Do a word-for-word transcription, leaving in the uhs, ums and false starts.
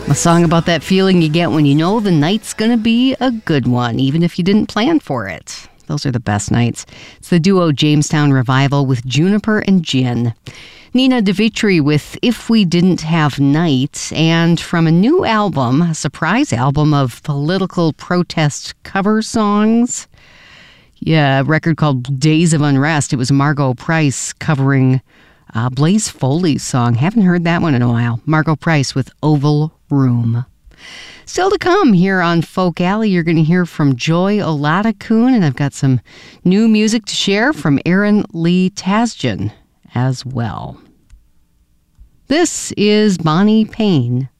A song about that feeling you get when you know the night's gonna be a good one, even if you didn't plan for it. Those are the best nights. It's the duo Jamestown Revival with Juniper and Gin. Nina DeVitri with If We Didn't Have Night, and from a new album, a surprise album of political protest cover songs. Yeah, a record called Days of Unrest. It was Margot Price covering uh, Blaze Foley's song. Haven't heard that one in a while. Margot Price with Oval Room. Still to come here on Folk Alley, you're going to hear from Joy Olata-Kun, and I've got some new music to share from Aaron Lee Tasjan as well. This is Bonnie Payne.